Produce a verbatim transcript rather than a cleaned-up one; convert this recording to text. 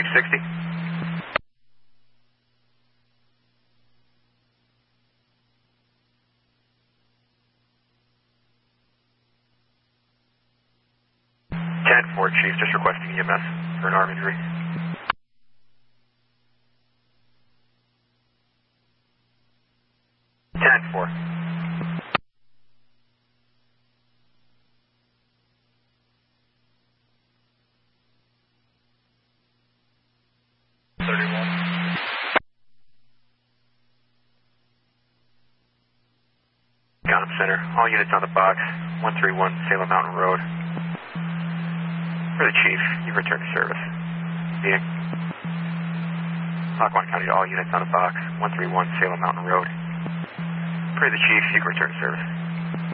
Chief sixty. ten four, Chief, just requesting E M S for an arm injury. ten four. thirty-one. Got him, center. All units on the box. one three one Salem Mountain Road. For the Chief, you've returned to service. Meeting. Lackawanna County to all units on the box. one three one Salem Mountain Road. For the Chief, you can return to service.